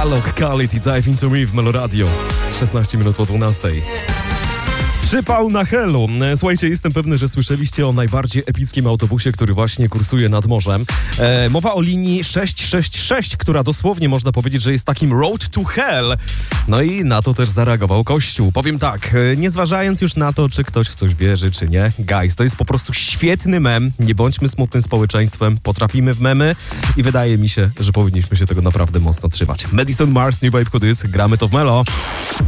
Alok, Khalid i Dive Into Me w Meloradio. 16 minut po 12. Przypał na Helu. Słuchajcie, jestem pewny, że słyszeliście o najbardziej epickim autobusie, który właśnie kursuje nad morzem. Mowa o linii 666, która dosłownie można powiedzieć, że jest takim road to hell. No i na to też zareagował Kościół. Powiem tak, nie zważając już na to, czy ktoś w coś wierzy, czy nie. Guys, to jest po prostu świetny mem. Nie bądźmy smutnym społeczeństwem. Potrafimy w memy i wydaje mi się, że powinniśmy się tego naprawdę mocno trzymać. Madison Mars, New Vibe Codys, gramy to w Melo.